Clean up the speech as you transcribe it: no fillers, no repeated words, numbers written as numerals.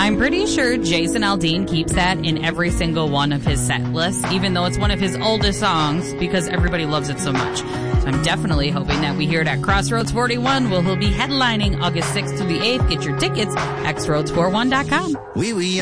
I'm pretty sure Jason Aldean keeps that in every single one of his set lists, even though it's one of his oldest songs, because everybody loves it so much. So I'm definitely hoping that we hear it at Crossroads 41, where he'll be headlining August 6th to the 8th. Get your tickets, xroads41.com.